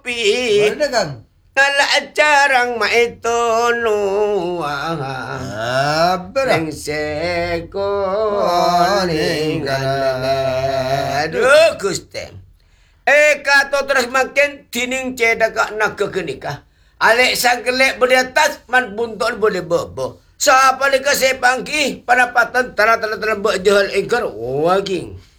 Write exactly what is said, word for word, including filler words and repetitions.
kopi. Mana kang? Ala carang maitono Apa Neng seko Oh, ninggala Aduh Gusti Eh kato terus makin Dining cedaka nak kekenikah Alek sagelek beriatas Man buntok boleh bobo Siapa lika sepangki Panapatan Tara-tara-tara Berjahal engkar Waging